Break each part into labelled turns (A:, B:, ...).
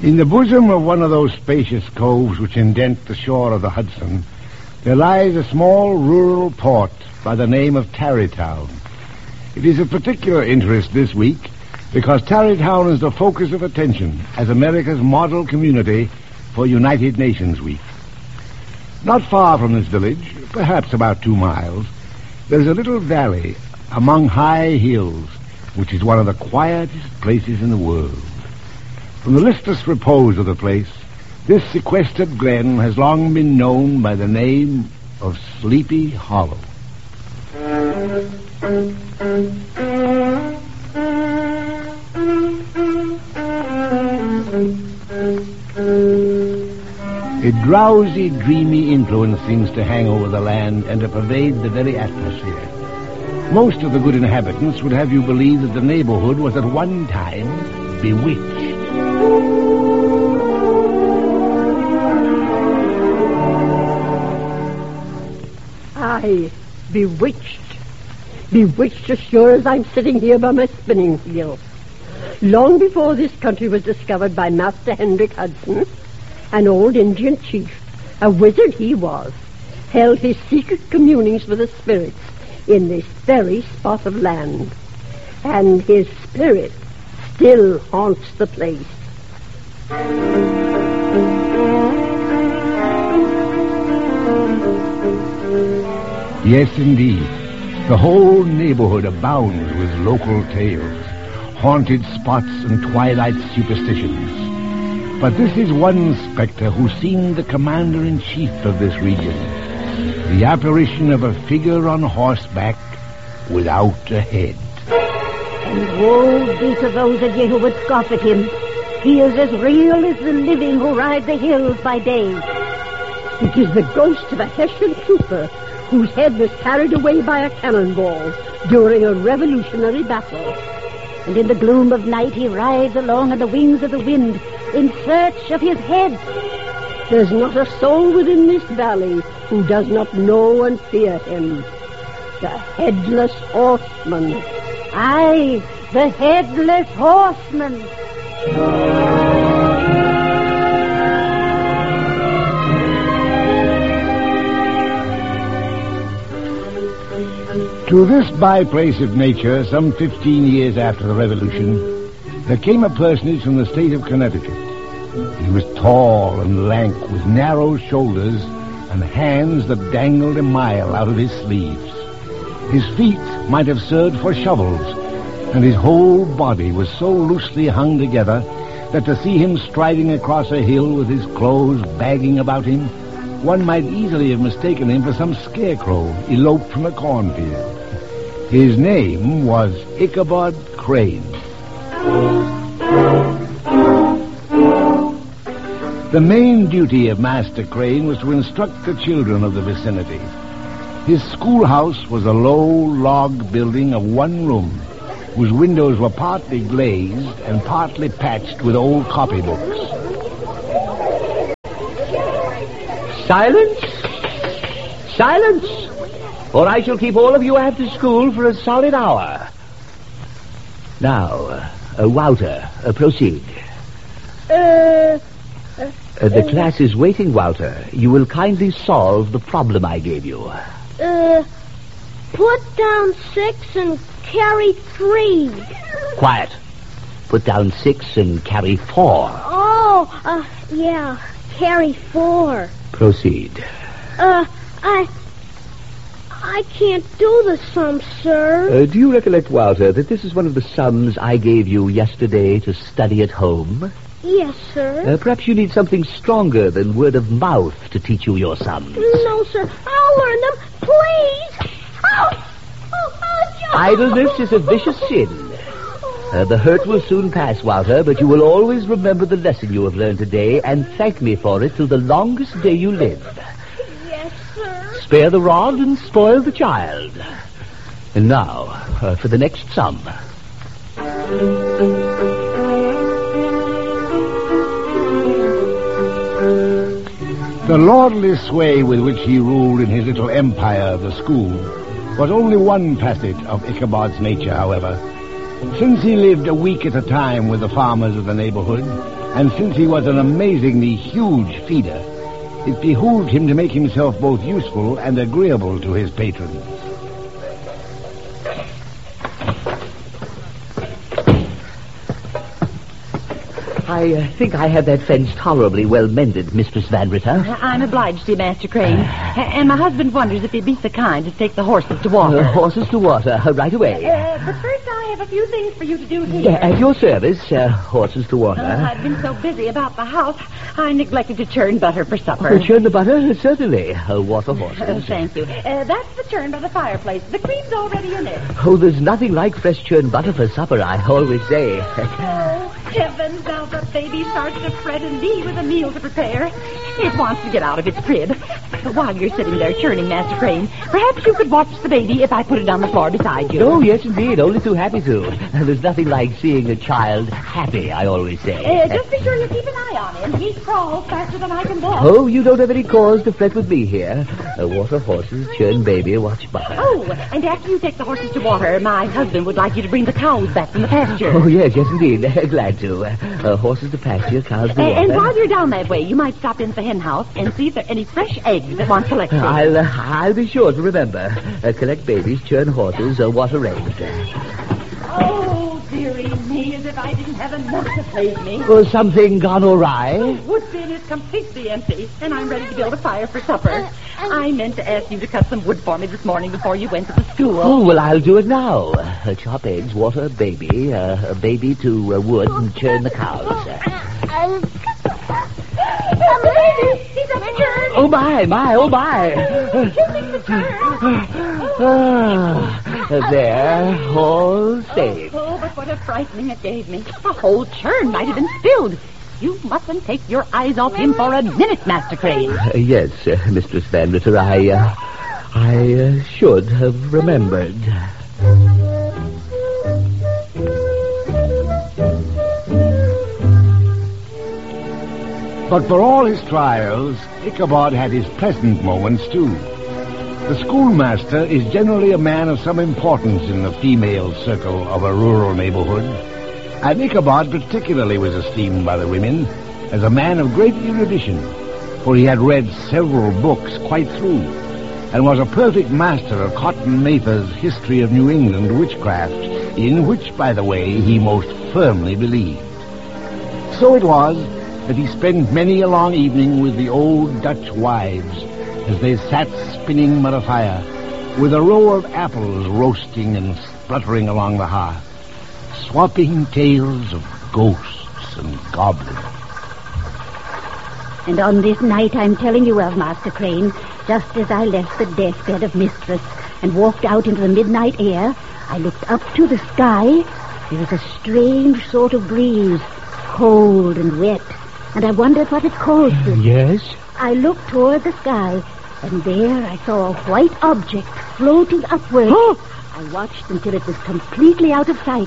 A: In the bosom of one of those spacious coves which indent the shore of the Hudson, there lies a small rural port by the name of Tarrytown. It is of particular interest this week because Tarrytown is the focus of attention as America's model community for United Nations Week. Not far from this village, perhaps about 2 miles, there is a little valley among high hills, which is one of the quietest places in the world. From the listless repose of the place, this sequestered glen has long been known by the name of Sleepy Hollow. A drowsy, dreamy influence seems to hang over the land and to pervade the very atmosphere. Most of the good inhabitants would have you believe that the neighborhood was at one time bewitched.
B: Aye, bewitched. Bewitched as sure as I'm sitting here by my spinning wheel. Long before this country was discovered by Master Hendrick Hudson, an old Indian chief, a wizard he was, held his secret communings with the spirits in this very spot of land. And his spirit still haunts the place.
A: Yes, indeed. The whole neighborhood abounds with local tales, haunted spots and twilight superstitions. But this is one specter who seemed the commander-in-chief of this region, the apparition of a figure on horseback without a head.
C: And woe be to those of ye who would scoff at him. He is as real as the living who ride the hills by day.
B: It is the ghost of a Hessian trooper whose head was carried away by a cannonball during a revolutionary battle.
C: And in the gloom of night he rides along on the wings of the wind in search of his head.
B: There's not a soul within this valley who does not know and fear him. The Headless Horseman.
C: Aye, the Headless Horseman.
A: To this by-place of nature, some 15 years after the Revolution, there came a personage from the state of Connecticut. He was tall and lank, with narrow shoulders and hands that dangled a mile out of his sleeves. His feet might have served for shovels, and his whole body was so loosely hung together that to see him striding across a hill with his clothes bagging about him, one might easily have mistaken him for some scarecrow eloped from a cornfield. His name was Ichabod Crane. The main duty of Master Crane was to instruct the children of the vicinity. His schoolhouse was a low log building of 1 room, whose windows were partly glazed and partly patched with old copybooks.
D: Silence! Silence! Or I shall keep all of you after school for a solid hour. Now, Wouter, proceed. The class is waiting, Wouter. You will kindly solve the problem I gave you.
E: Put down 6 and carry 3.
D: Quiet. Put down 6 and carry 4.
E: Oh, yeah, carry 4.
D: Proceed.
E: I can't do the sum, sir.
D: Do you recollect, Wouter, that this is one of the sums I gave you yesterday to study at home?
E: Yes, sir.
D: Perhaps you need something stronger than word of mouth to teach you your sums.
E: No, sir. I'll learn them. Please.
D: Idleness is a vicious sin. The hurt will soon pass, Wouter, but you will always remember the lesson you have learned today and thank me for it till the longest day you live.
E: Yes, sir.
D: Spare the rod and spoil the child. And now, for the next sum.
A: The lordly sway with which he ruled in his little empire of the school was only one facet of Ichabod's nature, however. Since he lived a week at a time with the farmers of the neighborhood, And since he was an amazingly huge feeder, it behooved him to make himself both useful and agreeable to his patrons.
D: I think I have that fence tolerably well mended, Mistress Van Ritter.
F: I'm obliged to you, Master Crane. And my husband wonders if you'd be so kind to take the horses to water.
D: Horses to water, right away.
F: But first I have a few things for you to do here.
D: At your service, horses to water.
F: I've been so busy about the house, I neglected to churn butter for supper.
D: Churn the butter? Certainly. Water horses.
F: Thank you. That's the churn by the fireplace. The cream's already in it.
D: Oh, there's nothing like fresh churned butter for supper, I always say.
F: Oh, heavens, now the baby starts to fret and me with a meal to prepare. It wants to get out of its crib. While you're sitting there churning, Master Crane, perhaps you could watch the baby if I put it on the floor beside you.
D: Oh, yes, indeed. Only too happy to. There's nothing like seeing a child happy, I always say.
F: Just be sure you keep an eye on him. He crawls faster than I can walk.
D: Oh, you don't have any cause to fret with me here. Water horses, churn baby, watch butter.
F: Oh, and after you take the horses to water, my husband would like you to bring the cows back from the pasture.
D: Oh, yes, indeed. Glad to. Horses to pasture, cows to water.
F: And while you're down that way, you might stop in at the hen house and see if there are any fresh eggs that want collecting.
D: I'll be sure to remember. Collect babies, churn horses, water eggs.
F: Oh, dearie me, as if I didn't have enough to please me.
D: Was something gone awry?
F: The wood bin is completely empty, and I'm ready to build a fire for supper. I meant to ask you to cut some wood for me this morning before you went to the school.
D: Oh, well, I'll do it now. Chop eggs, water baby, a baby to wood, and churn the cows.
F: He's upstairs.
D: Oh, my, oh, my. There, all safe.
F: Oh, but what a frightening it gave me. The whole churn might have been spilled. You mustn't take your eyes off him for a minute, Master Crane.
D: Yes, Mistress Van Ritter, I should have remembered.
A: But for all his trials, Ichabod had his pleasant moments, too. The schoolmaster is generally a man of some importance in the female circle of a rural neighborhood, and Ichabod particularly was esteemed by the women as a man of great erudition, for he had read several books quite through, and was a perfect master of Cotton Mather's History of New England Witchcraft, in which, by the way, he most firmly believed. So it was that he spent many a long evening with the old Dutch wives as they sat spinning by the fire, with a row of apples roasting and spluttering along the hearth, swapping tales of ghosts and goblins.
C: And on this night I'm telling you of, Master Crane, just as I left the deathbed of Mistress and walked out into the midnight air, I looked up to the sky. There was a strange sort of breeze, cold and wet, and I wondered what it caused it.
D: Yes?
C: I looked toward the sky, and there I saw a white object floating upward. I watched until it was completely out of sight,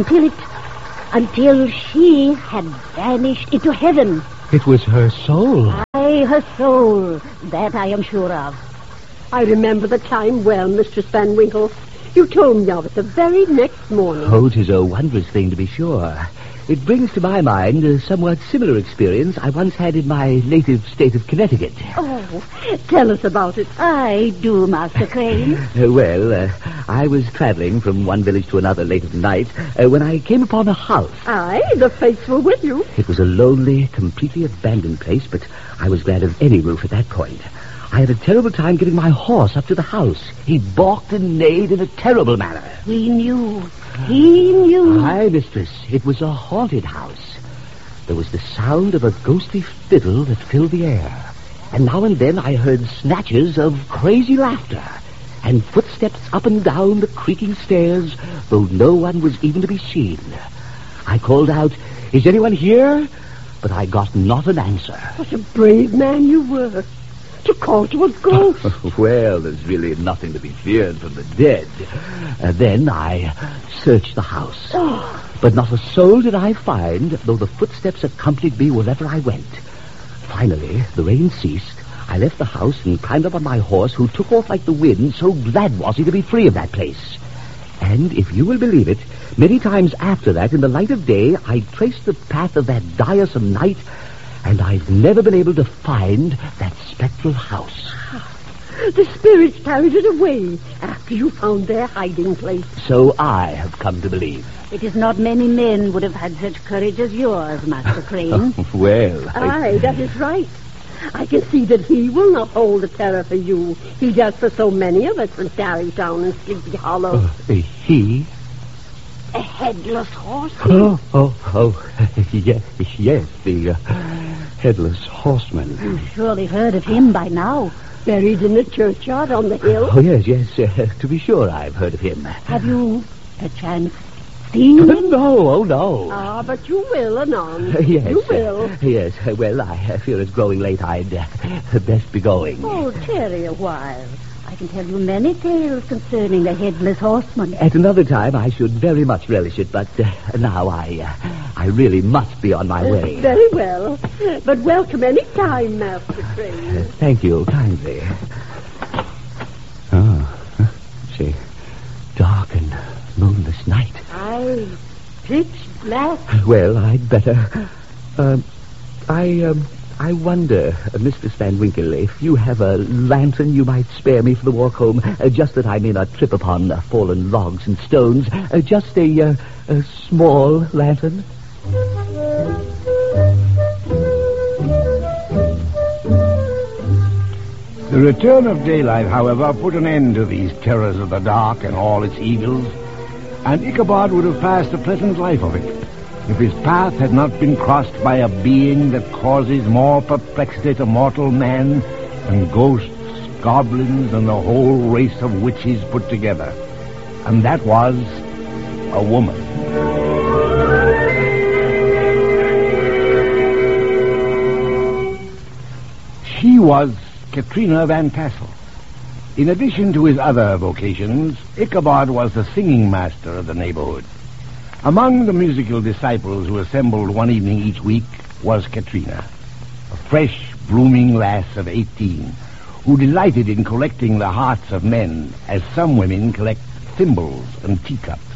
C: until she had vanished into heaven.
D: It was her soul.
C: Aye, her soul. That I am sure of.
B: I remember the time well, Mistress Van Winkle. You told me of it the very next morning.
D: Oh, 'tis a wondrous thing to be sure. It brings to my mind a somewhat similar experience I once had in my native state of Connecticut.
B: Oh, tell us about it.
C: I do, Master Crane.
D: I was traveling from one village to another late at night when I came upon a house.
B: Aye, the faithful with you.
D: It was a lonely, completely abandoned place, but I was glad of any roof at that point. I had a terrible time getting my horse up to the house. He balked and neighed in a terrible manner.
C: He knew.
D: Aye, mistress, it was a haunted house. There was the sound of a ghostly fiddle that filled the air, and now and then I heard snatches of crazy laughter, and footsteps up and down the creaking stairs, though no one was even to be seen. I called out, "Is anyone here?" But I got not an answer.
B: What a brave man you were, to call to a ghost.
D: Well, there's really nothing to be feared from the dead. Then I searched the house. But not a soul did I find, though the footsteps accompanied me wherever I went. Finally, the rain ceased. I left the house and climbed up on my horse, who took off like the wind, so glad was he to be free of that place. And, if you will believe it, Many times after that, in the light of day, I traced the path of that diresome night, and I've never been able to find that spectral house.
B: The spirits carried it away after you found their hiding place.
D: So I have come to believe.
C: It is not many men would have had such courage as yours, Master Crane.
D: Well,
B: Aye, that is right. I can see that he will not hold the terror for you. He does for so many of us in Tarrytown and Sleepy Hollow.
D: He?
B: A headless horseman.
D: Yes, the headless horseman.
C: You've surely heard of him by now.
B: Buried in the churchyard on the hill.
D: Oh, yes, to be sure I've heard of him.
C: Have you, perchance, seen him?
D: No.
B: Ah, but you will anon.
D: Yes.
B: You will.
D: Yes, well, I fear it's growing late. I'd best be going.
B: Oh, tarry a while.
C: I can tell you many tales concerning the headless horseman.
D: At another time, I should very much relish it, but now I really must be on my way.
B: Very well. But welcome any time, Master Crane.
D: Thank you kindly. Oh, it's a dark and moonless night.
B: Aye, pitch black.
D: Well, I'd better. I wonder, Mistress Van Winkle, if you have a lantern you might spare me for the walk home, just that I may not trip upon fallen logs and stones. Just a small lantern.
A: The return of daylight, however, put an end to these terrors of the dark and all its evils, and Ichabod would have passed a pleasant life of it, if his path had not been crossed by a being that causes more perplexity to mortal man than ghosts, goblins, and the whole race of witches put together. And that was a woman. She was Katrina Van Tassel. In addition to his other vocations, Ichabod was the singing master of the neighborhood. Among the musical disciples who assembled one evening each week was Katrina, a fresh, blooming lass of 18, who delighted in collecting the hearts of men as some women collect thimbles and teacups.